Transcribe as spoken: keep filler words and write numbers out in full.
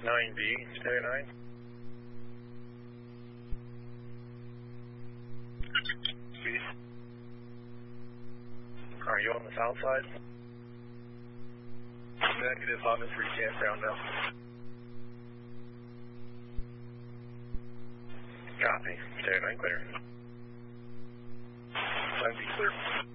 nine B, stereo nine. B. Are you on the south side? Negative, Honda three campground now. Copy, stereo nine clear. nine B clear.